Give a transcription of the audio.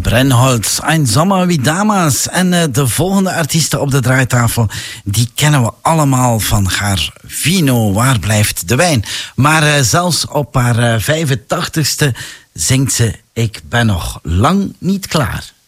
Brennholz, Ein Sommer wie damals. En de volgende artiesten op de draaitafel, die kennen we allemaal van haar Vino, Waar blijft de wijn? Maar zelfs op haar 85ste zingt ze Ik ben nog lang niet klaar.